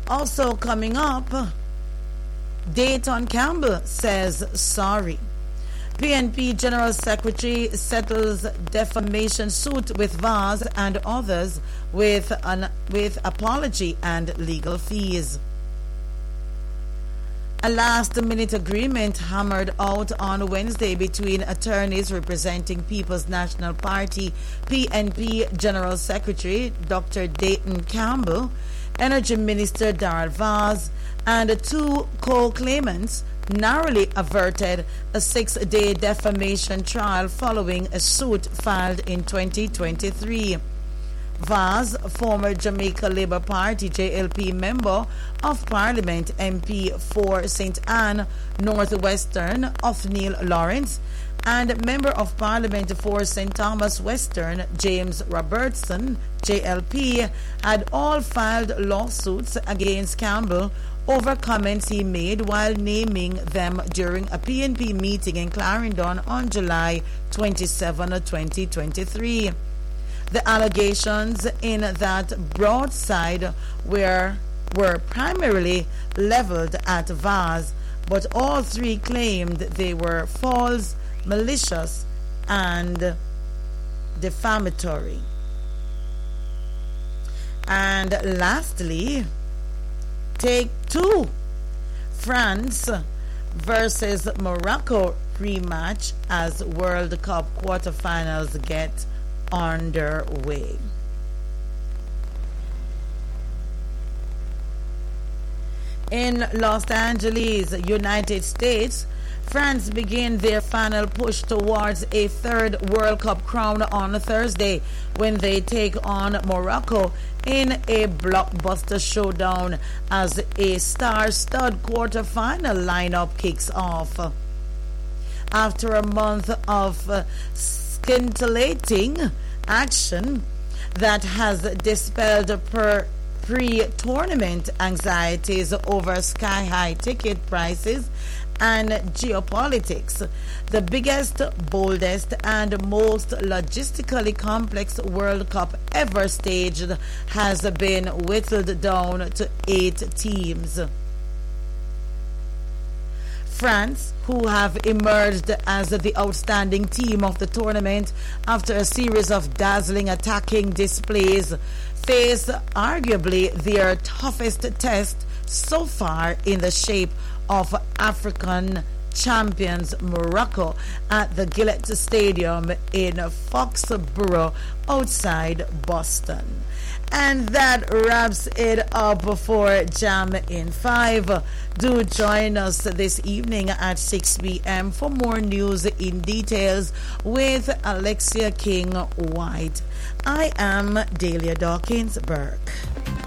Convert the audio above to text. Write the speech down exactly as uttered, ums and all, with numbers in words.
Also coming up, Dayton Campbell says sorry. P N P General Secretary settles defamation suit with Vaz and others with an with apology and legal fees. A last-minute agreement hammered out on Wednesday between attorneys representing People's National Party P N P General Secretary Doctor Dayton Campbell, Energy Minister Darrell Vaz, and two co-claimants narrowly averted a six-day defamation trial following a suit filed in twenty twenty-three. Vaz, former Jamaica Labour Party J L P member of Parliament M P for Saint Anne Northwestern Othniel Lawrence, and Member of Parliament for Saint Thomas Western James Robertson J L P, had all filed lawsuits against Campbell over comments he made while naming them during a P N P meeting in Clarendon on July twenty-seventh, twenty twenty-three. The allegations in that broadside were, were primarily leveled at Vaz, but all three claimed they were false, malicious, and defamatory. And lastly, take two. France versus Morocco rematch as World Cup quarterfinals get underway. In Los Angeles, United States, France begin their final push towards a third World Cup crown on Thursday when they take on Morocco in a blockbuster showdown as a star-studded quarter-final lineup kicks off. After a month of uh, scintillating action that has dispelled per pre-tournament anxieties over sky-high ticket prices and geopolitics, the biggest, boldest, and most logistically complex World Cup ever staged has been whittled down to eight teams. France, who have emerged as the outstanding team of the tournament after a series of dazzling attacking displays, face arguably their toughest test so far in the shape of African champions Morocco at the Gillette Stadium in Foxborough outside Boston. And that wraps it up for Jam in five. Do join us this evening at six p.m. for more news in details with Alexia King White. I am Dahlia Dawkins Burke.